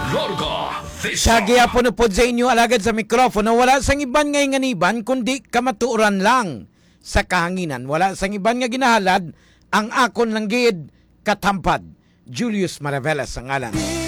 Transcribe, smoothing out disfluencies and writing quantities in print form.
Larga Sa gihapon po sa inyo alagad sa mikropono, wala sang iban ngay nganiban kundi kamatuoran lang sa kahanginan. Wala sang iban nga ginahalad ang akon lang gid katampad. Julius Maravelas ang ngalan.